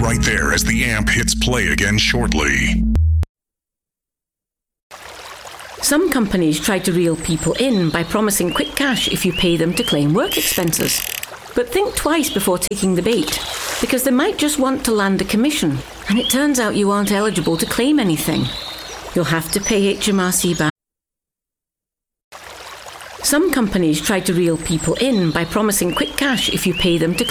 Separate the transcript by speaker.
Speaker 1: right there as the AMP hits play again shortly.
Speaker 2: Some companies try to reel people in by promising quick cash if you pay them to claim work expenses. But think twice before taking the bait, because they might just want to land a commission, and it turns out you aren't eligible to claim anything. You'll have to pay HMRC back. Some companies try to reel people in by promising quick cash if you pay them to